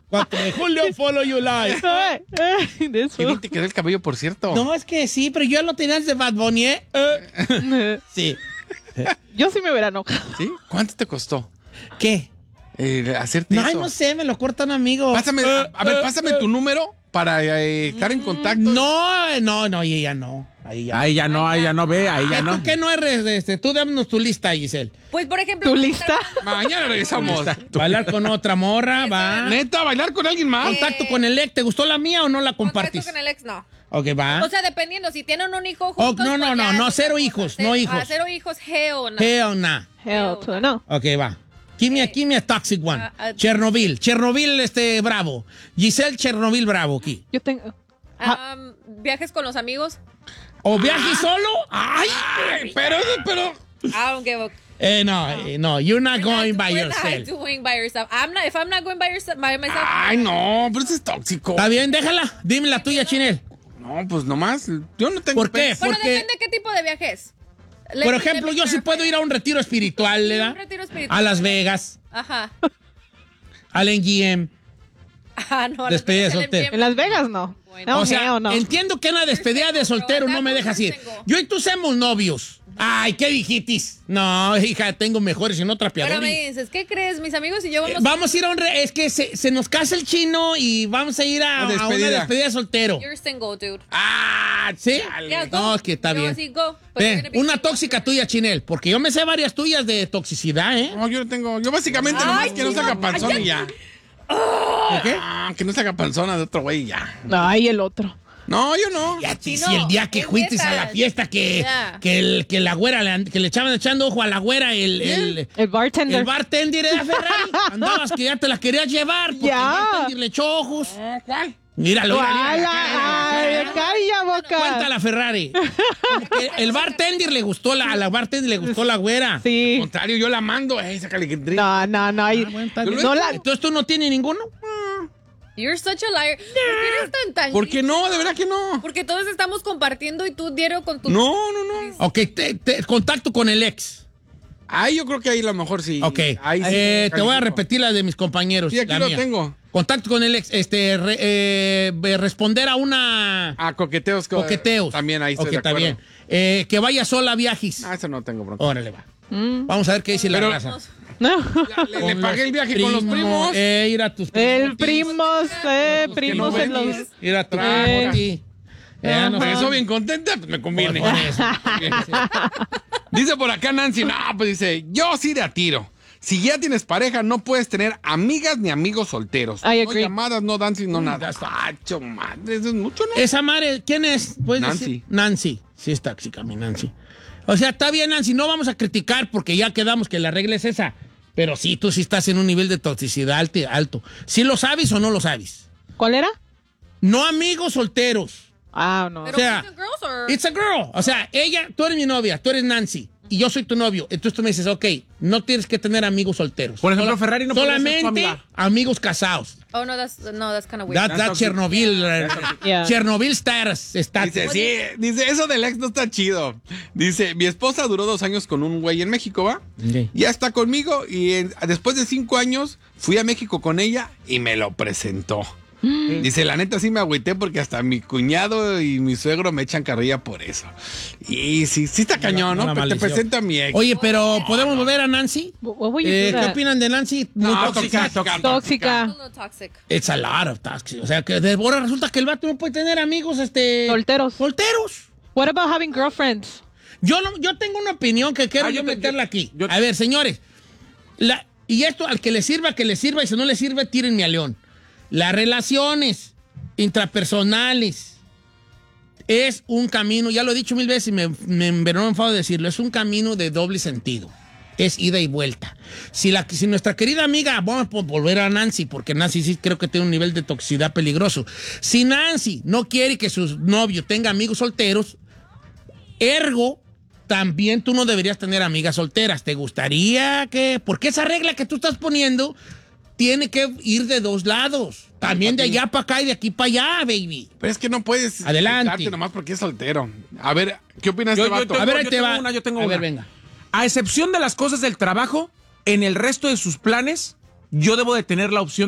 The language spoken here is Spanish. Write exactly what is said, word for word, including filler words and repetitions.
cuatro de julio, follow you live. De eso. Qué bien te quedó el cabello, por cierto. No, es que sí, pero yo lo tenía de Bad Bunny, ¿eh? Eh. Sí. Yo sí me hubiera enojado. ¿Sí? ¿Cuánto te costó ¿Qué? eh, hacerte No, ay, eso? no sé, me lo corta un amigo. Pásame, Eh, a, a ver, eh, pásame eh. tu número para eh, estar en contacto. No, no, no, y ella no. Ahí ya. Ahí ya no, ahí ya no ve, ahí ya ¿Tú no. qué no eres? Este, tú dámonos tu lista, Giselle. Pues, por ejemplo... ¿Tu lista? Mañana regresamos. Bailar con otra morra, va. Neta, bailar con alguien más. Contacto con el ex. ¿Te gustó la mía o no la compartís? Contacto con el ex, no. Ok, va. O sea, dependiendo, si tienen un hijo Oh, juntos... no, no, pues no, ya no, es cero otra hijos, cosa. no Ah, hijos. cero hijos, hell no. Hell nah. Hell to no. Ok, va. Give me, a- give me a toxic one. Ah, ah, Chernobyl. Chernobyl, este, bravo. Giselle Chernobyl, bravo, aquí. Yo tengo... Um, viajes con los amigos. ¿O viaje solo? Ay, Ay, pero, pero. I don't give a... eh, no, eh, no, you're not going by We're not yourself. doing by yourself. I'm not, if I'm not going by, yourself, by myself... Ay, no, pero eso es tóxico. Está bien, déjala. Dime la tuya, Chinel. No, pues nomás. Yo no tengo. ¿Por qué? pex. Bueno, Porque- depende qué tipo de viajes. Let Por me- ejemplo, let me yo sí clarify. puedo ir a un retiro espiritual, Sí, ¿verdad? un retiro espiritual. A Las Vegas, Ajá. al N G M. Ah, no. Despedida de no, soltero. En Las Vegas no. No, o sea, hell no. entiendo que una despedida de soltero no me deja así. Yo y tú somos novios. Ay, ¿qué dijitis? No, hija, tengo mejores y no Pero trapeadores. me dices, ¿qué crees? Mis amigos y yo Eh, vamos... Vamos a ir a un... re- es que se, se nos casa el chino y vamos a ir a, Una a una despedida. despedida de soltero. You're single, dude. Ah, ¿sí? Yeah, go. No, es que está Yo bien. así, go. But Ven, you're gonna be una single. tóxica tuya, Chinel, porque yo me sé varias tuyas de toxicidad, ¿eh? No, yo no tengo. Yo básicamente nomás Ay, que no se no, haga panzón y ya. ¿De qué? Ah, que no se haga panzona de otro güey y ya. Ay, el otro. No, yo no. Ya, Sí, si no, el día que en fuiste a la fiestas. fiesta que, Ya. que, el, que la güera, le, que le echaban echando ojo a la güera, el, el, El bartender. el bartender era Ferrari. Andabas que ya te la querías llevar porque Ya. el bartender le echó ojos. ¿Cuál? Míralo, míralo, ¡Ala! míralo. ¡Ay, calla boca! Cuéntala, Ferrari. Porque el bartender le gustó la, a la bartender le gustó la güera. Al Sí. contrario, yo la mando. Eh, sácale que entre. No, no, no. ay, Ah, bueno, está Yo bien. lo no la- Entonces tú no tienes ninguno. You're such a liar. ¿Por qué eres tan tan? ¿Por qué no? De verdad que no. Porque todos estamos compartiendo y tú diario con tu... No, no, no. Ok, te, te- contacto con el ex. Ahí yo creo que ahí a lo mejor sí. Ok, Ahí sí eh, te voy a califico. repetir la de mis compañeros. Sí, aquí la lo mía. tengo. Contacto con el ex, este, re- eh, eh, responder a una Ah, coqueteos. co- coqueteos. También ahí estoy Ok, de está acuerdo. bien. Eh, que vaya sola a viajes. Ah, eso no tengo bronca. Órale, va. Vamos a ver qué dice la Pero- raza. No. Le, le Con pagué los el viaje con los primos. Eh, ir a tus El primos, eh, Tus primos no en los... ves. Ir a tu Eh. primo. Eh, no, Regresó bien contenta, pues me conviene. Por eso. Dice por acá Nancy, no, pues dice, yo sí de a tiro. Si ya tienes pareja, no puedes tener amigas ni amigos solteros. I No agree. llamadas, no dancing, no nada. ya está. Pacho, madre, eso es mucho, ¿no? Esa madre, ¿quién es? ¿Puedes Nancy. decir? Nancy. Sí, es tóxica, mi Nancy. O sea, está bien, Nancy, no vamos a criticar porque ya quedamos que la regla es esa. Pero sí, tú sí estás en un nivel de toxicidad alto. alto. ¿Sí lo sabes o no lo sabes? ¿Cuál era? No amigos solteros. Ah, no. Pero o sea, boys and girls or... It's a girl. O sea, ella, tú eres mi novia, tú eres Nancy. Y yo soy tu novio. Entonces tú me dices, ok, no tienes que tener amigos solteros. Por ejemplo, Ferrari no podría ser tu Solamente amiga. amigos casados. Oh, no, that's, no, that's kind of weird. That, that Chernobyl. eh, Yeah. Chernobyl stars. Está. Dice, sí, dice, eso del ex no está chido. Dice, mi esposa duró dos años con un güey en México, ¿va? Ok. Ya está conmigo y en- después de cinco años fui a México con ella y me lo presentó. Dice, la neta sí me agüité porque hasta mi cuñado y mi suegro me echan carrilla por eso. Y sí, sí está cañón, ¿no? la Pero te maldición. presento a mi ex. Oye, pero ¿podemos volver a Nancy? What would you Eh, do ¿Qué that? opinan de Nancy? Muy No, tóxica. tóxica, Tóxica. A little toxic. It's a lot of toxic. O sea, que de ahora resulta que el vato no puede tener amigos, este... Solteros. Solteros. What about having girlfriends? Yo, no- yo tengo una opinión que quiero Ah, yo yo te- meterla aquí. yo- A ver, señores. La, y esto, al que le sirva, que le sirva. Y si no le sirve, tírenme a león. Las relaciones intrapersonales es un camino, ya lo he dicho mil veces y me, me, me no me enfado de decirlo, es un camino de doble sentido. Es ida y vuelta. Si, la, si nuestra querida amiga, vamos a volver a Nancy, porque Nancy sí creo que tiene un nivel de toxicidad peligroso. Si Nancy no quiere que su novio tenga amigos solteros, ergo, también tú no deberías tener amigas solteras. ¿Te gustaría que...? Porque esa regla que tú estás poniendo tiene que ir de dos lados. También de allá para acá y de aquí para allá, baby. Pero es que no puedes Adelante. quitarte nomás porque es soltero. A ver, ¿qué opinas Yo- de yo este vato? tengo- A ver, ahí yo te tengo va. una, yo tengo a ver, una. venga. A excepción de las cosas del trabajo, en el resto de sus planes, yo debo de tener la opción